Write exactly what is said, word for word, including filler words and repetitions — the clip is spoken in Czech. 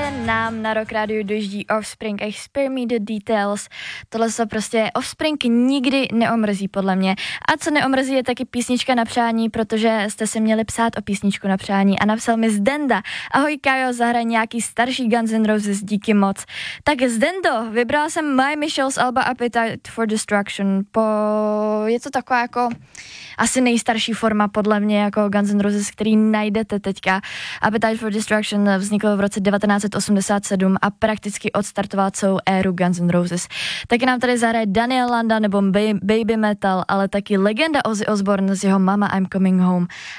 nám na Rock Radio dojíždí Offspring a Spare Me the Details. Tohle se prostě Offspring nikdy neomrzí podle mě. A co neomrzí je taky písnička na přání, protože jste si měli psát o písničku na přání a napsal mi Zdenda. Ahoj Kajo, zahraj nějaký starší Guns N' Roses, díky moc. Tak Zdendo, vybrala jsem My Michelle's alba Appetite for Destruction. Po... Je to taková jako asi nejstarší forma podle mě jako Guns N' Roses, který najdete teďka. Appetite for Destruction vznikl v roce devatenáct set osmdesát sedm a prakticky odstartoval celou éru Guns N' Roses. Taky nám tady zahraje Daniel Landa nebo Baby Metal, ale taky legenda Ozzy Osbourne z jeho Mama I'm Coming Home.